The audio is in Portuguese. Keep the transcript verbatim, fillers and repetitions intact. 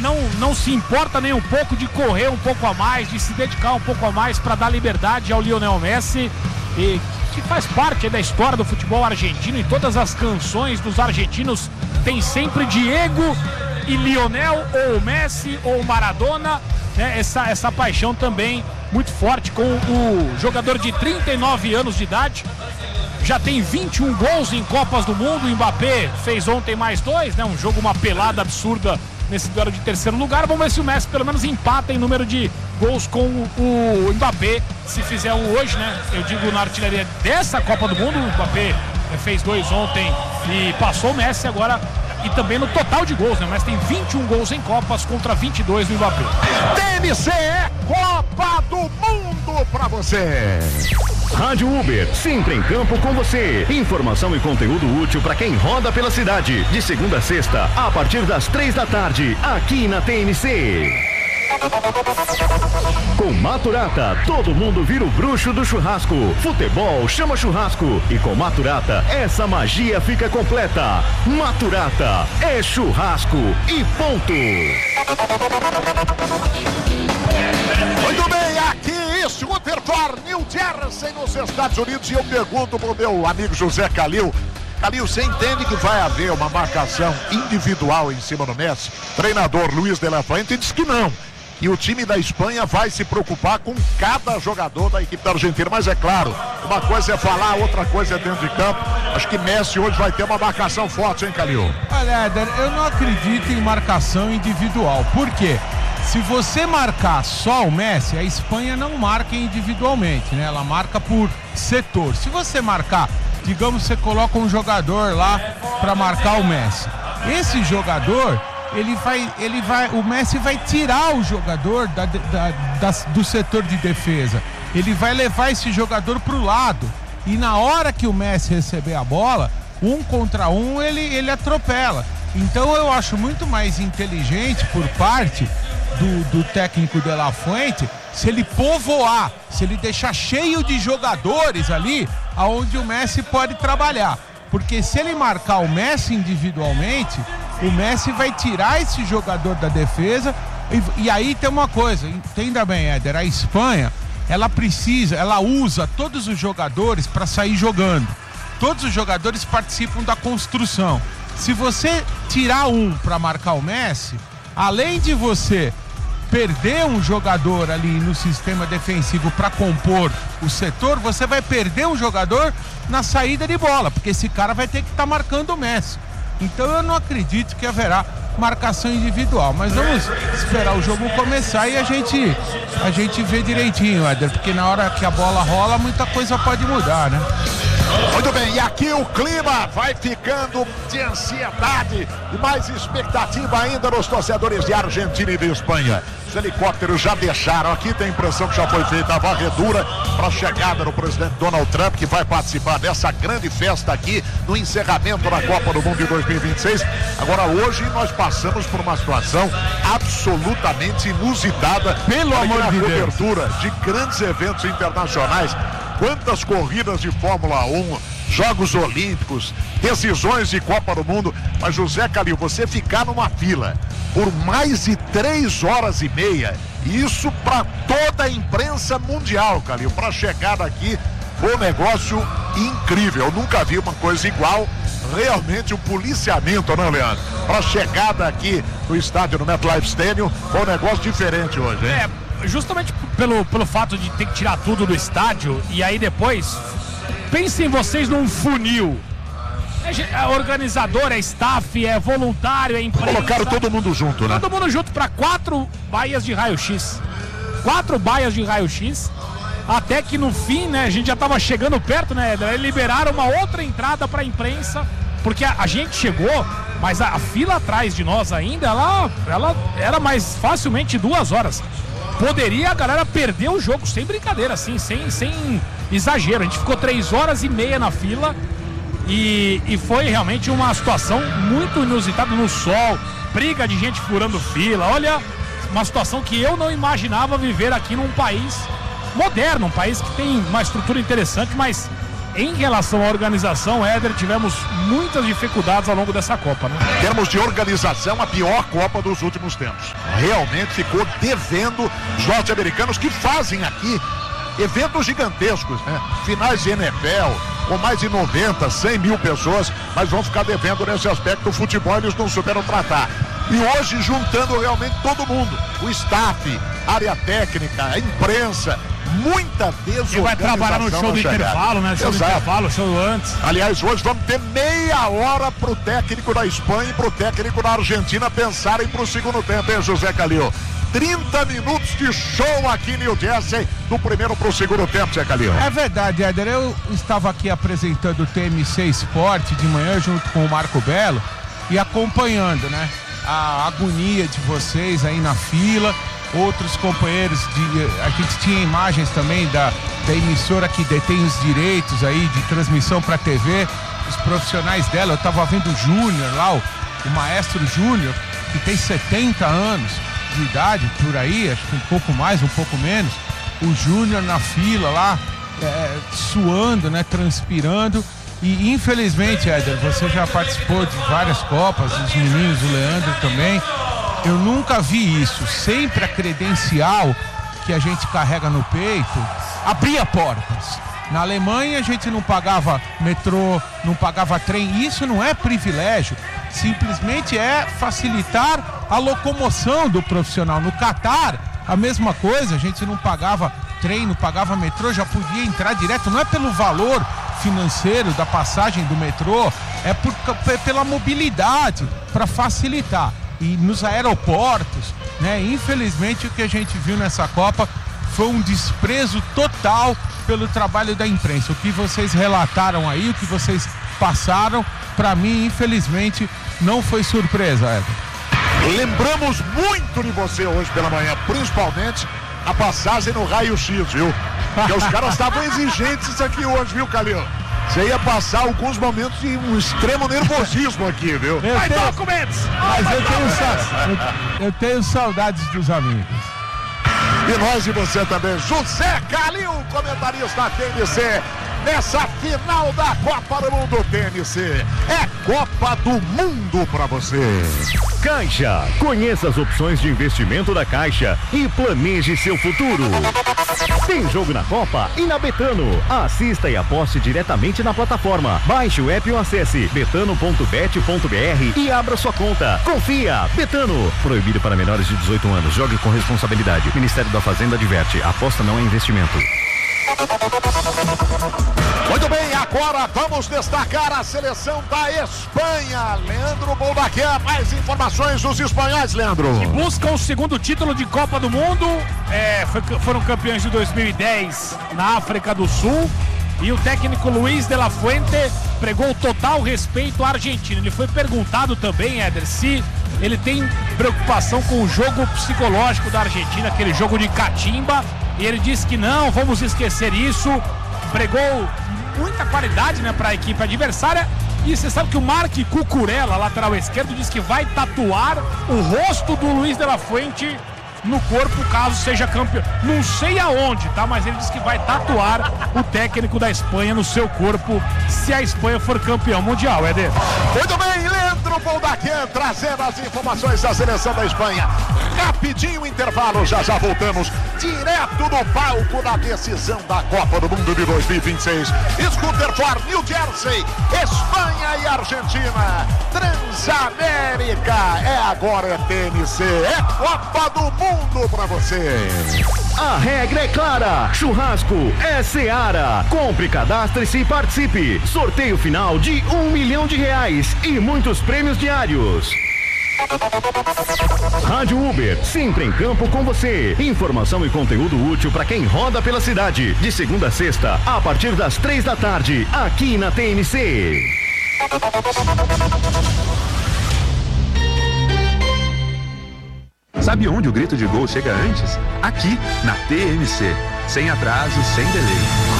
não, não se importa nem um pouco de correr um pouco a mais, de se dedicar um pouco a mais para dar liberdade ao Lionel Messi, e que faz parte da história do futebol argentino, e todas as canções dos argentinos tem sempre Diego e Lionel, ou Messi, ou Maradona, né? Essa, essa paixão também muito forte com o jogador de trinta e nove anos de idade. Já tem vinte e um gols em Copas do Mundo. O Mbappé fez ontem mais dois, né? Um jogo, uma pelada absurda nesse duelo de terceiro lugar. Vamos ver se o Messi pelo menos empata em número de gols com o Mbappé, se fizer um hoje, né? Eu digo na artilharia dessa Copa do Mundo. O Mbappé fez dois ontem e passou o Messi agora. E também no total de gols, né? Mas tem vinte e um gols em Copas contra vinte e dois no Mbappé. T N C é Copa do Mundo pra você. Rádio Uber, sempre em campo com você. Informação e conteúdo útil para quem roda pela cidade. De segunda a sexta, a partir das três da tarde, aqui na T N C. Com Maturata, todo mundo vira o bruxo do churrasco. Futebol chama churrasco. E com Maturata, essa magia fica completa. Maturata é churrasco e ponto. Muito bem, aqui isso, Rutherford, New Jersey, nos Estados Unidos. E eu pergunto pro meu amigo José Calil. Calil, você entende que vai haver uma marcação individual em cima do Messi? Treinador Luiz de la Fuente diz que não. E o time da Espanha vai se preocupar com cada jogador da equipe da Argentina. Mas é claro, uma coisa é falar, outra coisa é dentro de campo. Acho que Messi hoje vai ter uma marcação forte, hein, Calil? Olha, Éder, eu não acredito em marcação individual. Por quê? Se você marcar só o Messi, a Espanha não marca individualmente, né? Ela marca por setor. Se você marcar, digamos, você coloca um jogador lá para marcar o Messi. Esse jogador, ele vai, ele vai, o Messi vai tirar o jogador da, da, da, do setor de defesa. Ele vai levar esse jogador para o lado. E na hora que o Messi receber a bola, um contra um, ele, ele atropela. Então eu acho muito mais inteligente por parte do, do técnico de la Fuente, se ele povoar, se ele deixar cheio de jogadores ali, aonde o Messi pode trabalhar. Porque se ele marcar o Messi individualmente, o Messi vai tirar esse jogador da defesa. E, e aí tem uma coisa, entenda bem, Éder, a Espanha, ela precisa, ela usa todos os jogadores para sair jogando. Todos os jogadores participam da construção. Se você tirar um para marcar o Messi, além de você perder um jogador ali no sistema defensivo para compor o setor, você vai perder um jogador na saída de bola, porque esse cara vai ter que estar tá marcando o Messi. Então eu não acredito que haverá marcação individual, mas vamos esperar o jogo começar e a gente, a gente vê direitinho, Éder, porque na hora que a bola rola, muita coisa pode mudar, né? Muito bem, e aqui o clima vai ficando de ansiedade e mais expectativa ainda nos torcedores de Argentina e de Espanha. Os helicópteros já deixaram, aqui tem a impressão que já foi feita a varredura para a chegada do presidente Donald Trump, que vai participar dessa grande festa aqui no encerramento da Copa do Mundo de dois mil e vinte e seis. Agora hoje nós passamos por uma situação absolutamente inusitada, pelo amor de Deus, cobertura de grandes eventos internacionais. Quantas corridas de Fórmula um, Jogos Olímpicos, decisões de Copa do Mundo. Mas José Calil, você ficar numa fila por mais de três horas e meia, isso para toda a imprensa mundial, Calil, para chegar aqui, foi um negócio incrível. Eu nunca vi uma coisa igual. Realmente o policiamento, não, Leandro? Para a chegada aqui no estádio, no MetLife Stadium, foi um negócio diferente hoje, hein? É. Justamente pelo, pelo fato de ter que tirar tudo do estádio, e aí depois, pensem vocês num funil. É organizador, é staff, é voluntário, é imprensa. Colocaram todo mundo junto, né? Todo mundo junto para quatro baias de raio-x. Quatro baias de raio-x. Até que no fim, né, a gente já tava chegando perto, né, Éder? Liberaram uma outra entrada para a imprensa, porque a, a gente chegou, mas a, a fila atrás de nós ainda, ela, ela era mais facilmente duas horas. Poderia a galera perder o jogo, sem brincadeira, assim, sem, sem exagero. A gente ficou três horas e meia na fila e, e foi realmente uma situação muito inusitada no sol, briga de gente furando fila. Olha, uma situação que eu não imaginava viver aqui num país moderno, um país que tem uma estrutura interessante, mas em relação à organização, Éder, tivemos muitas dificuldades ao longo dessa Copa, né? Em termos de organização, a pior Copa dos últimos tempos. Realmente ficou devendo os norte-americanos que fazem aqui eventos gigantescos, né? Finais de N F L, com mais de noventa, cem mil pessoas, mas vão ficar devendo nesse aspecto. O futebol eles não souberam tratar. E hoje juntando realmente todo mundo, o staff, área técnica, a imprensa, muita desorganização. E vai trabalhar no show do intervalo, né? Show Exato. do intervalo, show antes. Aliás, hoje vamos ter meia hora pro técnico da Espanha e pro técnico da Argentina pensarem pro segundo tempo, hein, José Calil? trinta minutos de show aqui em New Jersey, do primeiro pro segundo tempo, Zé Calil. É verdade, Éder. Eu estava aqui apresentando o T M C Esporte de manhã junto com o Marco Belo e acompanhando, né, a agonia de vocês aí na fila. Outros companheiros, de, a gente tinha imagens também da, da emissora que detém os direitos aí de transmissão para T V, os profissionais dela. Eu estava vendo o Júnior lá, o, o maestro Júnior, que tem setenta anos de idade, por aí, acho que um pouco mais, um pouco menos. O Júnior na fila lá, é, suando, né, transpirando. E infelizmente, Éder, você já participou de várias Copas, os meninos, o Leandro também. Eu nunca vi isso. Sempre a credencial que a gente carrega no peito abria portas. Na Alemanha a gente não pagava metrô, não pagava trem. Isso não é privilégio. Simplesmente é facilitar a locomoção do profissional. No Catar, a mesma coisa. A gente não pagava trem, não pagava metrô, já podia entrar direto. Não é pelo valor financeiro da passagem do metrô, é por, pela mobilidade, para facilitar. E nos aeroportos, né? Infelizmente o que a gente viu nessa Copa foi um desprezo total pelo trabalho da imprensa. O que vocês relataram aí, o que vocês passaram, para mim, infelizmente, não foi surpresa, Éder. Lembramos muito de você hoje pela manhã, principalmente a passagem no raio-x, viu? Porque os caras estavam exigentes isso aqui hoje, viu, Calil? Você ia passar alguns momentos de um extremo nervosismo aqui, viu? Eu Vai, tenho, documentos! mas eu tenho, sa- eu, eu tenho saudades dos amigos. E nós e você também, José Calil, comentarista da T N C, nessa final da Copa do Mundo T N C. É Copa do Mundo pra você. Caixa. Conheça as opções de investimento da Caixa e planeje seu futuro. Tem jogo na Copa e na Betano. Assista e aposte diretamente na plataforma. Baixe o app ou acesse betano ponto bet ponto br e abra sua conta. Confia. Betano. Proibido para menores de dezoito anos. Jogue com responsabilidade. Ministério da Fazenda adverte. Aposta não é investimento. Muito bem, agora vamos destacar a seleção da Espanha. Leandro Boldaquia, mais informações dos espanhóis, Leandro. Que buscam o segundo título de Copa do Mundo. É, foi, foram campeões de dois mil e dez na África do Sul. E o técnico Luiz de la Fuente pregou total respeito à Argentina. Ele foi perguntado também, Éder, se ele tem preocupação com o jogo psicológico da Argentina, aquele jogo de catimba. E ele disse que não, vamos esquecer isso. Pregou muita qualidade, né, para a equipe adversária. E você sabe que o Marc Cucurella, lateral esquerdo, disse que vai tatuar o rosto do Luiz de la Fuente no corpo, caso seja campeão. Não sei aonde, tá? Mas ele disse que vai tatuar o técnico da Espanha no seu corpo se a Espanha for campeão mundial, Éder. Muito bem, Leandro Boldaquia trazendo as informações da seleção da Espanha. Rapidinho intervalo, já já voltamos direto do palco da decisão da Copa do Mundo de dois mil e vinte e seis. Scooter Ford, New Jersey, Espanha e Argentina. Transamérica, é agora é T N C, é Copa do Mundo pra você. A regra é clara. Churrasco é Seara. Compre, cadastre-se e participe. Sorteio final de um milhão de reais e muitos prêmios diários. Rádio Uber, sempre em campo com você. Informação e conteúdo útil para quem roda pela cidade. De segunda a sexta, a partir das três da tarde, aqui na T N C. Sabe onde o grito de gol chega antes? Aqui, na T N C. Sem atraso, sem delay.